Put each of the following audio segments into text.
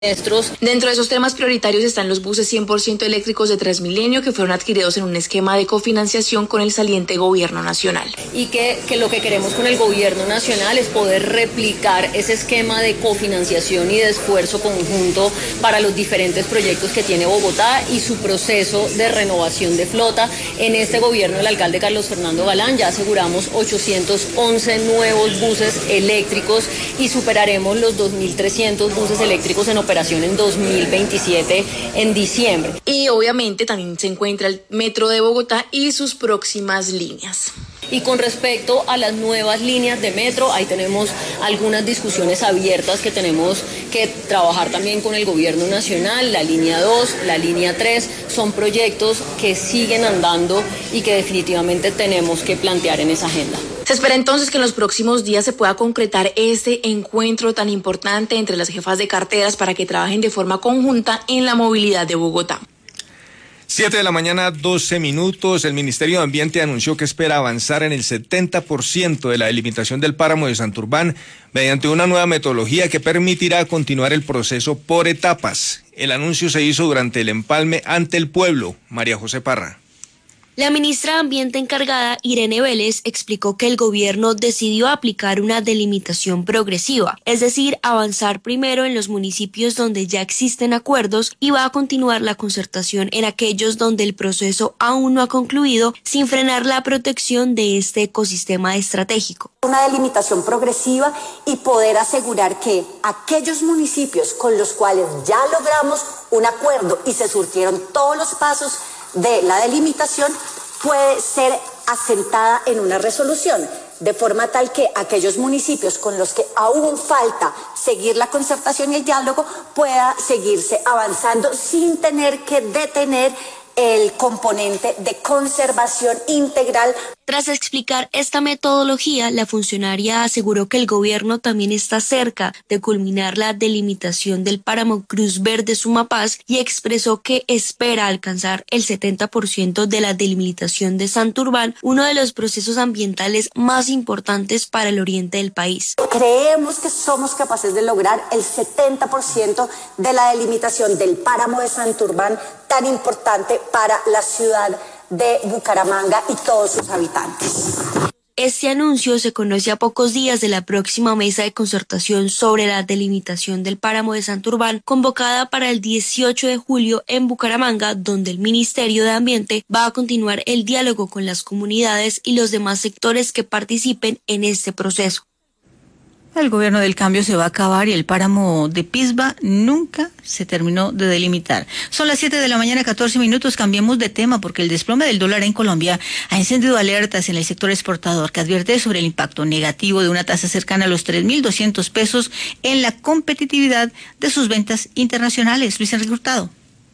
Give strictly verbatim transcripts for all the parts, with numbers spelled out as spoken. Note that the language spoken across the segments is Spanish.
Dentro de esos temas prioritarios están los buses cien por ciento eléctricos de Transmilenio que fueron adquiridos en un esquema de cofinanciación con el saliente gobierno nacional. Y que, que lo que queremos con el gobierno nacional es poder replicar ese esquema de cofinanciación y de esfuerzo conjunto para los diferentes proyectos que tiene Bogotá y su proceso de renovación de flota. En este gobierno del alcalde Carlos Fernando Galán ya aseguramos ochocientos once nuevos buses eléctricos y superaremos los dos mil trescientos buses eléctricos en operación en dos mil veintisiete en diciembre. Y obviamente también se encuentra el Metro de Bogotá y sus próximas líneas. Y con respecto a las nuevas líneas de metro, ahí tenemos algunas discusiones abiertas que tenemos que trabajar también con el gobierno nacional. La línea dos, la línea tres, son proyectos que siguen andando y que definitivamente tenemos que plantear en esa agenda. Se espera entonces que en los próximos días se pueda concretar este encuentro tan importante entre las jefas de carteras para que trabajen de forma conjunta en la movilidad de Bogotá. Siete de la mañana, doce minutos. El Ministerio de Ambiente anunció que espera avanzar en el setenta por ciento de la delimitación del páramo de Santurbán mediante una nueva metodología que permitirá continuar el proceso por etapas. El anuncio se hizo durante el empalme ante el pueblo. María José Parra. La ministra de Ambiente encargada, Irene Vélez, explicó que el gobierno decidió aplicar una delimitación progresiva, es decir, avanzar primero en los municipios donde ya existen acuerdos y va a continuar la concertación en aquellos donde el proceso aún no ha concluido, sin frenar la protección de este ecosistema estratégico. Una delimitación progresiva y poder asegurar que aquellos municipios con los cuales ya logramos un acuerdo y se surtieron todos los pasos de la delimitación puede ser asentada en una resolución, de forma tal que aquellos municipios con los que aún falta seguir la concertación y el diálogo pueda seguirse avanzando sin tener que detener el componente de conservación integral. Tras explicar esta metodología, la funcionaria aseguró que el gobierno también está cerca de culminar la delimitación del páramo Cruz Verde Sumapaz y expresó que espera alcanzar el setenta por ciento de la delimitación de Santurbán, uno de los procesos ambientales más importantes para el oriente del país. Creemos que somos capaces de lograr el setenta por ciento de la delimitación del páramo de Santurbán, tan importante para la ciudad de Bucaramanga y todos sus habitantes. Este anuncio se conoce a pocos días de la próxima mesa de concertación sobre la delimitación del páramo de Santurbán, convocada para el dieciocho de julio en Bucaramanga, donde el Ministerio de Ambiente va a continuar el diálogo con las comunidades y los demás sectores que participen en este proceso. El gobierno del cambio se va a acabar y el páramo de Pisba nunca se terminó de delimitar. Son las siete de la mañana, catorce minutos. Cambiemos de tema porque el desplome del dólar en Colombia ha encendido alertas en el sector exportador que advierte sobre el impacto negativo de una tasa cercana a los tres mil doscientos pesos en la competitividad de sus ventas internacionales. Luis Enrique Hurtado.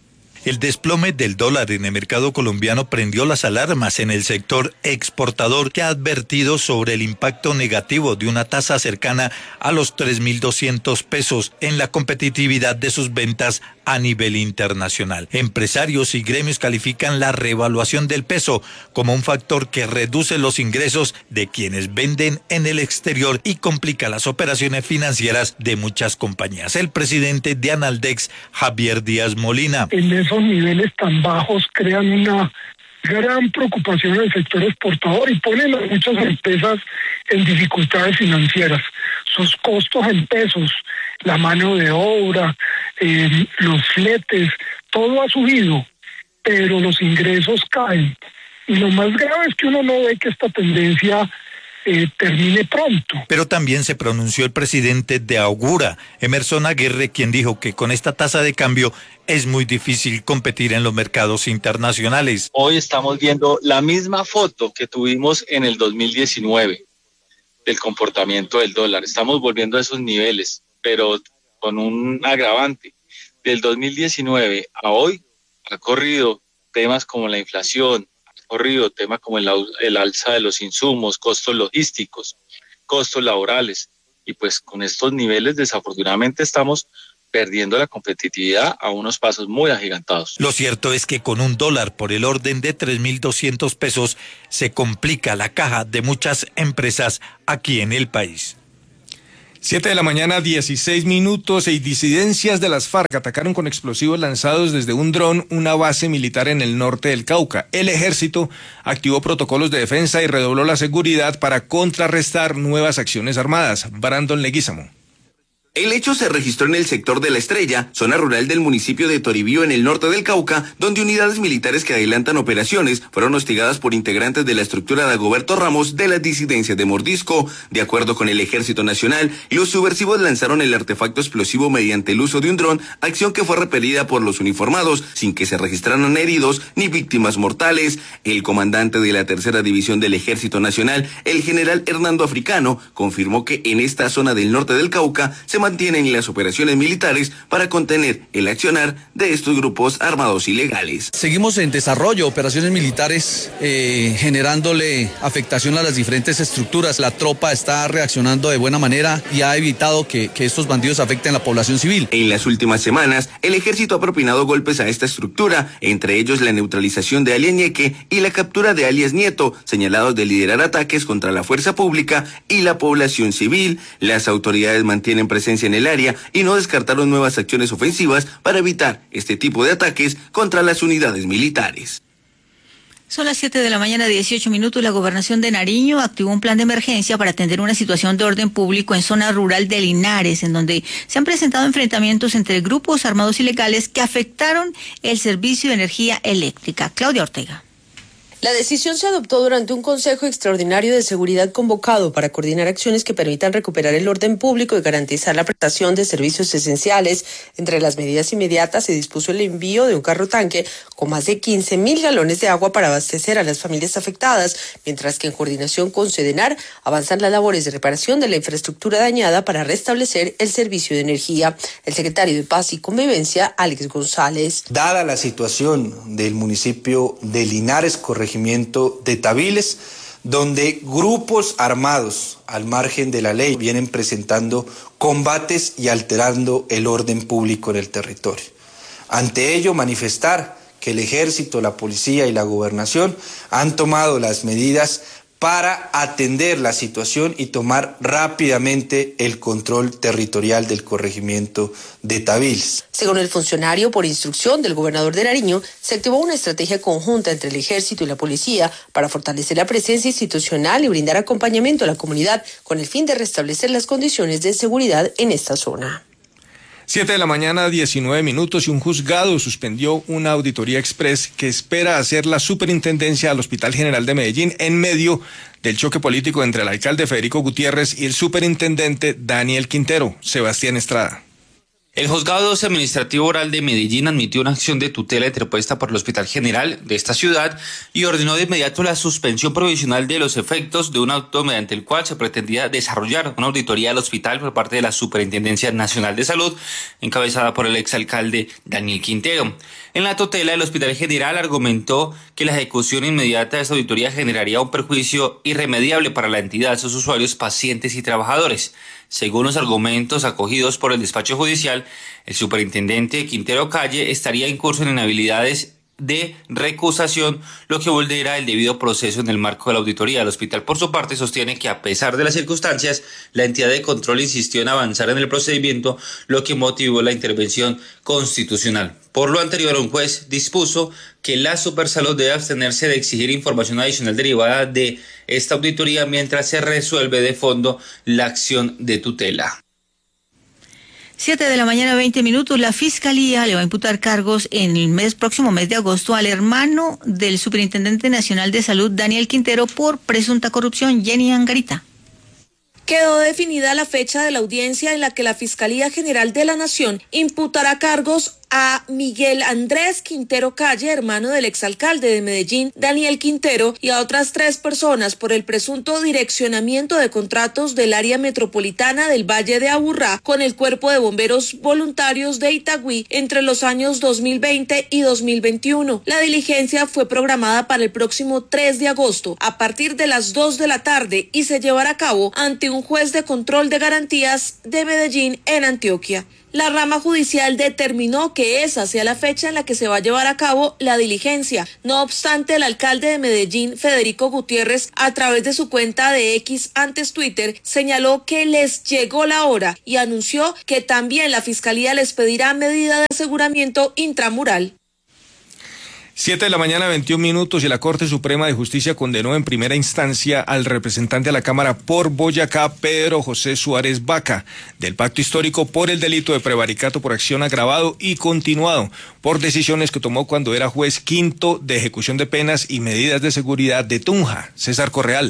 El desplome del dólar en el mercado colombiano prendió las alarmas en el sector exportador, que ha advertido sobre el impacto negativo de una tasa cercana a los tres mil doscientos pesos en la competitividad de sus ventas a nivel internacional. Empresarios y gremios califican la revaluación del peso como un factor que reduce los ingresos de quienes venden en el exterior y complica las operaciones financieras de muchas compañías. El presidente de Analdex, Javier Díaz Molina. En esos niveles tan bajos crean una gran preocupación en el sector exportador y ponen a muchas empresas en dificultades financieras. Sus costos en pesos, la mano de obra, eh, los fletes, todo ha subido, pero los ingresos caen. Y lo más grave es que uno no ve que esta tendencia eh, termine pronto. Pero también se pronunció el presidente de Augura, Emerson Aguirre, quien dijo que con esta tasa de cambio es muy difícil competir en los mercados internacionales. Hoy estamos viendo la misma foto que tuvimos en el dos mil diecinueve del comportamiento del dólar. Estamos volviendo a esos niveles, pero con un agravante. Del dos mil diecinueve a hoy ha corrido temas como la inflación, ha corrido temas como el, el alza de los insumos, costos logísticos, costos laborales. Y pues con estos niveles desafortunadamente estamos perdiendo la competitividad a unos pasos muy agigantados. Lo cierto es que con un dólar por el orden de tres mil doscientos pesos se complica la caja de muchas empresas aquí en el país. Siete de la mañana, dieciséis minutos, y disidencias de las FARC atacaron con explosivos lanzados desde un dron una base militar en el norte del Cauca. El ejército activó protocolos de defensa y redobló la seguridad para contrarrestar nuevas acciones armadas. Brandon Leguízamo. El hecho se registró en el sector de La Estrella, zona rural del municipio de Toribío en el norte del Cauca, donde unidades militares que adelantan operaciones fueron hostigadas por integrantes de la estructura de Dagoberto Ramos de las disidencias de Mordisco. De acuerdo con el Ejército Nacional, los subversivos lanzaron el artefacto explosivo mediante el uso de un dron, acción que fue repelida por los uniformados, sin que se registraran heridos ni víctimas mortales. El comandante de la tercera división del Ejército Nacional, el general Hernando Africano, confirmó que en esta zona del norte del Cauca se mantienen las operaciones militares para contener el accionar de estos grupos armados ilegales. Seguimos en desarrollo, operaciones militares eh, generándole afectación a las diferentes estructuras. La tropa está reaccionando de buena manera y ha evitado que, que estos bandidos afecten a la población civil. En las últimas semanas, el ejército ha propinado golpes a esta estructura, entre ellos la neutralización de alias Ñeque y la captura de alias Nieto, señalados de liderar ataques contra la fuerza pública y la población civil. Las autoridades mantienen presencia en el área y no descartaron nuevas acciones ofensivas para evitar este tipo de ataques contra las unidades militares. Son las siete de la mañana, dieciocho minutos. La Gobernación de Nariño activó un plan de emergencia para atender una situación de orden público en zona rural de Linares, en donde se han presentado enfrentamientos entre grupos armados ilegales que afectaron el servicio de energía eléctrica. Claudia Ortega. La decisión se adoptó durante un Consejo Extraordinario de Seguridad convocado para coordinar acciones que permitan recuperar el orden público y garantizar la prestación de servicios esenciales. Entre las medidas inmediatas se dispuso el envío de un carro tanque con más de quince mil galones de agua para abastecer a las familias afectadas, mientras que en coordinación con Sedenar avanzan las labores de reparación de la infraestructura dañada para restablecer el servicio de energía. El secretario de Paz y Convivencia, Alex González. Dada la situación del municipio de Linares, corregimiento de Tabiles, donde grupos armados al margen de la ley vienen presentando combates y alterando el orden público en el territorio. Ante ello, manifestar que el ejército, la policía y la gobernación han tomado las medidas para atender la situación y tomar rápidamente el control territorial del corregimiento de Tabiles. Según el funcionario, por instrucción del gobernador de Nariño, se activó una estrategia conjunta entre el ejército y la policía para fortalecer la presencia institucional y brindar acompañamiento a la comunidad con el fin de restablecer las condiciones de seguridad en esta zona. Siete de la mañana, diecinueve minutos, y un juzgado suspendió una auditoría express que espera hacer la superintendencia al Hospital General de Medellín en medio del choque político entre el alcalde Federico Gutiérrez y el superintendente Daniel Quintero. Sebastián Estrada. El Juzgado doce Administrativo Oral de Medellín admitió una acción de tutela interpuesta por el Hospital General de esta ciudad y ordenó de inmediato la suspensión provisional de los efectos de un auto mediante el cual se pretendía desarrollar una auditoría del hospital por parte de la Superintendencia Nacional de Salud, encabezada por el exalcalde Daniel Quintero. En la tutela, el Hospital General argumentó que la ejecución inmediata de esta auditoría generaría un perjuicio irremediable para la entidad, sus usuarios, pacientes y trabajadores. Según los argumentos acogidos por el despacho judicial, el superintendente Quintero Calle estaría incurso en inhabilidades de recusación, lo que vulnera el debido proceso en el marco de la auditoría. El hospital, por su parte, sostiene que a pesar de las circunstancias, la entidad de control insistió en avanzar en el procedimiento, lo que motivó la intervención constitucional. Por lo anterior, un juez dispuso que la Supersalud debe abstenerse de exigir información adicional derivada de esta auditoría mientras se resuelve de fondo la acción de tutela. Siete de la mañana, veinte minutos. La Fiscalía le va a imputar cargos en el mes próximo mes de agosto al hermano del Superintendente Nacional de Salud, Daniel Quintero, por presunta corrupción. Jenny Angarita. Quedó definida la fecha de la audiencia en la que la Fiscalía General de la Nación imputará cargos a Miguel Andrés Quintero Calle, hermano del exalcalde de Medellín, Daniel Quintero, y a otras tres personas por el presunto direccionamiento de contratos del área metropolitana del Valle de Aburrá con el Cuerpo de Bomberos Voluntarios de Itagüí entre los años dos mil veinte y dos mil veintiuno. La diligencia fue programada para el próximo tres de agosto a partir de las dos de la tarde y se llevará a cabo ante un juez de control de garantías de Medellín en Antioquia. La rama judicial determinó que esa sea la fecha en la que se va a llevar a cabo la diligencia. No obstante, el alcalde de Medellín, Federico Gutiérrez, a través de su cuenta de X, antes Twitter, señaló que les llegó la hora y anunció que también la Fiscalía les pedirá medida de aseguramiento intramural. Siete de la mañana, veintiún minutos, y la Corte Suprema de Justicia condenó en primera instancia al representante a la Cámara por Boyacá, Pedro José Suárez Vaca, del Pacto Histórico por el delito de prevaricato por acción agravado y continuado, por decisiones que tomó cuando era juez quinto de ejecución de penas y medidas de seguridad de Tunja. César Correal.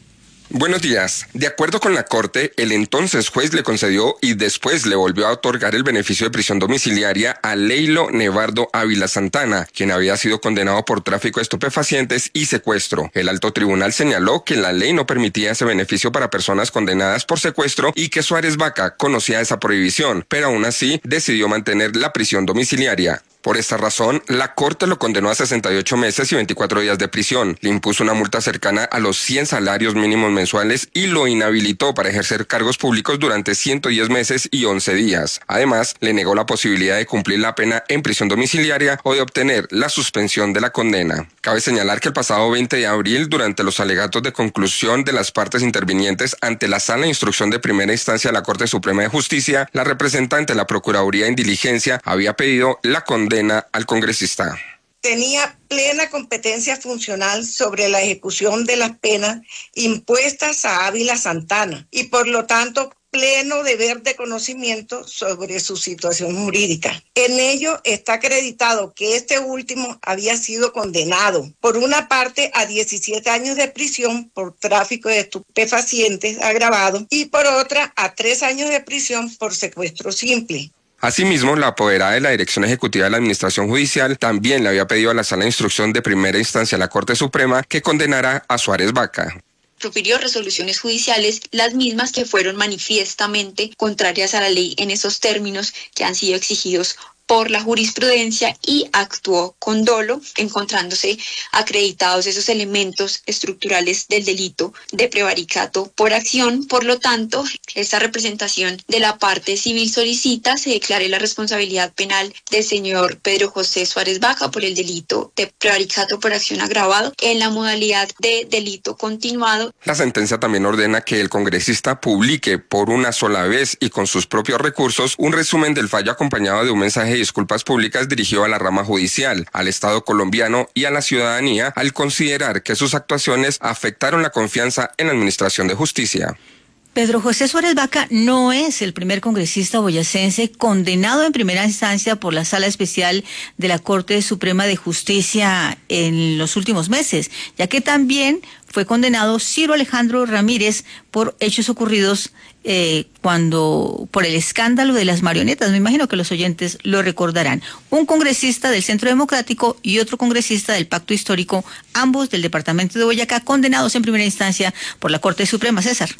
Buenos días. De acuerdo con la Corte, el entonces juez le concedió y después le volvió a otorgar el beneficio de prisión domiciliaria a Leilo Nevardo Ávila Santana, quien había sido condenado por tráfico de estupefacientes y secuestro. El alto tribunal señaló que la ley no permitía ese beneficio para personas condenadas por secuestro y que Suárez Vaca conocía esa prohibición, pero aún así decidió mantener la prisión domiciliaria. Por esta razón, la Corte lo condenó a sesenta y ocho meses y veinticuatro días de prisión, le impuso una multa cercana a los cien salarios mínimos mensuales y lo inhabilitó para ejercer cargos públicos durante ciento diez meses y once días. Además, le negó la posibilidad de cumplir la pena en prisión domiciliaria o de obtener la suspensión de la condena. Cabe señalar que el pasado veinte de abril, durante los alegatos de conclusión de las partes intervinientes ante la Sala de Instrucción de Primera Instancia de la Corte Suprema de Justicia, la representante de la Procuraduría en diligencia había pedido la condena al congresista. Tenía plena competencia funcional sobre la ejecución de las penas impuestas a Ávila Santana y por lo tanto pleno deber de conocimiento sobre su situación jurídica. En ello está acreditado que este último había sido condenado por una parte a diecisiete años de prisión por tráfico de estupefacientes agravado y por otra a tres años de prisión por secuestro simple. Asimismo, la apoderada de la Dirección Ejecutiva de la Administración Judicial también le había pedido a la Sala de Instrucción de Primera Instancia de la Corte Suprema que condenara a Suárez Vaca. Profirió resoluciones judiciales, las mismas que fueron manifiestamente contrarias a la ley en esos términos que han sido exigidos por la jurisprudencia y actuó con dolo, encontrándose acreditados esos elementos estructurales del delito de prevaricato por acción. Por lo tanto, esta representación de la parte civil solicita se declare la responsabilidad penal del señor Pedro José Suárez Vaca por el delito de prevaricato por acción agravado en la modalidad de delito continuado. La sentencia también ordena que el congresista publique por una sola vez y con sus propios recursos un resumen del fallo acompañado de un mensaje de disculpas públicas dirigido a la rama judicial, al Estado colombiano y a la ciudadanía al considerar que sus actuaciones afectaron la confianza en la administración de justicia. Pedro José Suárez Vaca no es el primer congresista boyacense condenado en primera instancia por la Sala Especial de la Corte Suprema de Justicia en los últimos meses, ya que también fue condenado Ciro Alejandro Ramírez por hechos ocurridos eh, cuando por el escándalo de las marionetas. Me imagino que los oyentes lo recordarán. Un congresista del Centro Democrático y otro congresista del Pacto Histórico, ambos del departamento de Boyacá, condenados en primera instancia por la Corte Suprema. César.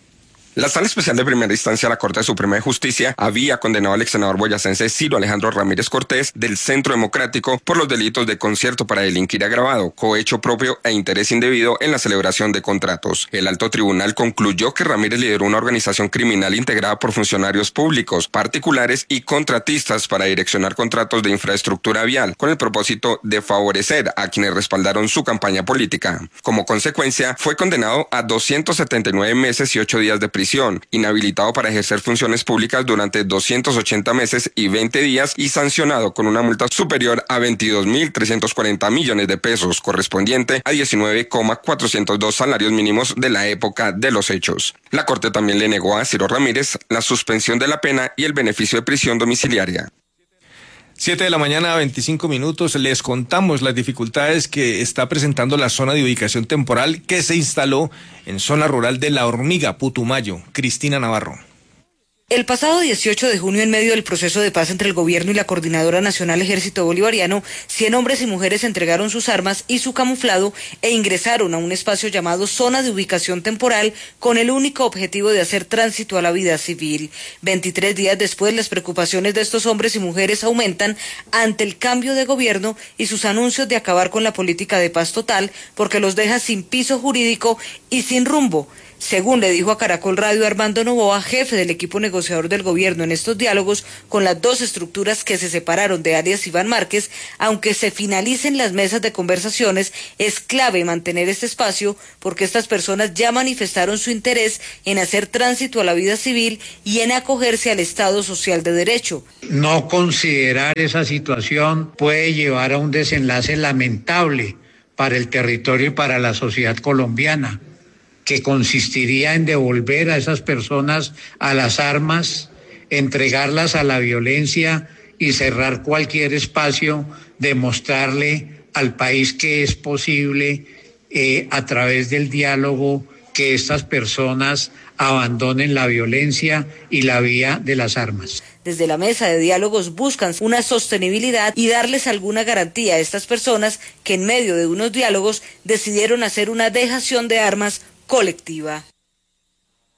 La Sala Especial de Primera Instancia de la Corte Suprema de Justicia había condenado al ex senador boyacense Ciro Alejandro Ramírez Cortés del Centro Democrático por los delitos de concierto para delinquir agravado, cohecho propio e interés indebido en la celebración de contratos. El alto tribunal concluyó que Ramírez lideró una organización criminal integrada por funcionarios públicos, particulares y contratistas para direccionar contratos de infraestructura vial con el propósito de favorecer a quienes respaldaron su campaña política. Como consecuencia, fue condenado a doscientos setenta y nueve meses y ocho días de prisión, inhabilitado para ejercer funciones públicas durante doscientos ochenta meses y veinte días y sancionado con una multa superior a veintidós mil trescientos cuarenta millones de pesos, correspondiente a diecinueve coma cuatrocientos dos salarios mínimos de la época de los hechos. La Corte también le negó a Ciro Ramírez la suspensión de la pena y el beneficio de prisión domiciliaria. Siete de la mañana, veinticinco minutos. Les contamos las dificultades que está presentando la zona de ubicación temporal que se instaló en zona rural de La Hormiga, Putumayo. Cristina Navarro. El pasado dieciocho de junio, en medio del proceso de paz entre el gobierno y la Coordinadora Nacional Ejército Bolivariano, cien hombres y mujeres entregaron sus armas y su camuflado e ingresaron a un espacio llamado Zona de Ubicación Temporal con el único objetivo de hacer tránsito a la vida civil. veintitrés días después, las preocupaciones de estos hombres y mujeres aumentan ante el cambio de gobierno y sus anuncios de acabar con la política de paz total porque los deja sin piso jurídico y sin rumbo. Según le dijo a Caracol Radio Armando Novoa, jefe del equipo negociador del gobierno en estos diálogos con las dos estructuras que se separaron de alias Iván Márquez, aunque se finalicen las mesas de conversaciones, es clave mantener este espacio porque estas personas ya manifestaron su interés en hacer tránsito a la vida civil y en acogerse al Estado social de derecho. No considerar esa situación puede llevar a un desenlace lamentable para el territorio y para la sociedad colombiana, que consistiría en devolver a esas personas a las armas, entregarlas a la violencia y cerrar cualquier espacio de mostrarle al país que es posible, eh, a través del diálogo, que estas personas abandonen la violencia y la vía de las armas. Desde la mesa de diálogos buscan una sostenibilidad y darles alguna garantía a estas personas que en medio de unos diálogos decidieron hacer una dejación de armas colectiva.